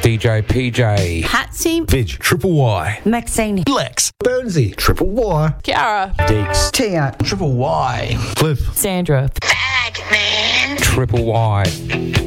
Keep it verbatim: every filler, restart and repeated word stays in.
D J P J. Patsy. Vidge. Triple Y. Maxine. Lex. Burnsy. Triple Y. Kiara. Deeks. Tia. Triple Y. Cliff. Sandra. Triple Y.